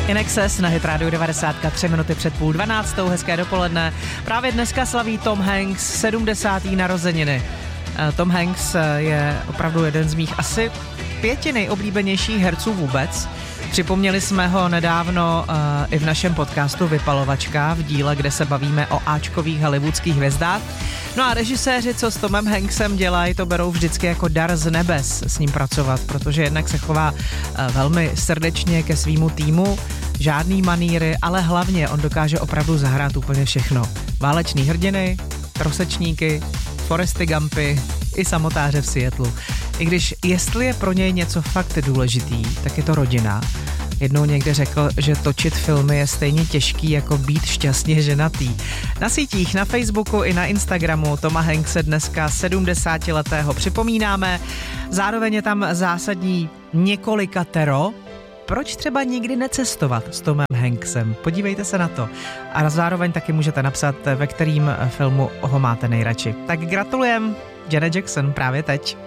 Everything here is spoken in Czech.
In Excess na Hit Radio 90, 3 minuty před 11:30, hezké dopoledne. Právě dneska slaví Tom Hanks 70. narozeniny. Tom Hanks je opravdu jeden z mých asi 5 nejoblíbenějších herců vůbec. Připomněli jsme ho nedávno i v našem podcastu Vypalovačka v díle, kde se bavíme o áčkových hollywoodských hvězdách. No a režiséři, co s Tomem Hanksem dělají, to berou vždycky jako dar z nebes s ním pracovat, protože jednak se chová velmi srdečně ke svýmu týmu, žádný maníry, ale hlavně on dokáže opravdu zahrát úplně všechno. Válečný hrdiny, trosečníky, Foresty Gumpy i samotáře v Seattlu. I když jestli je pro něj něco fakt důležitý, tak je to rodina. Jednou někde řekl, že točit filmy je stejně těžký jako být šťastně ženatý. Na sítích, na Facebooku i na Instagramu Toma Hankse dneska 70letého připomínáme. Zároveň je tam zásadní několikatero. Proč třeba nikdy necestovat s Tomem Hanksem? Podívejte se na to. A zároveň taky můžete napsat, ve kterým filmu ho máte nejradši. Tak gratulujem, Janet Jackson právě teď.